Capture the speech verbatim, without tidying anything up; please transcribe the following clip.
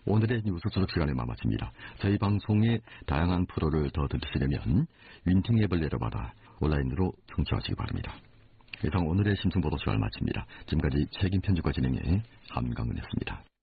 오늘의 뉴스 수록 시간에 마칩니다. 저희 방송의 다양한 프로를 더 들으시려면 윈팅 앱을 내려받아 온라인으로 청취하시기 바랍니다. 이상 오늘의 심층보도 시간을 마칩니다. 지금까지 책임 편집과 진행의 함강은이었습니다.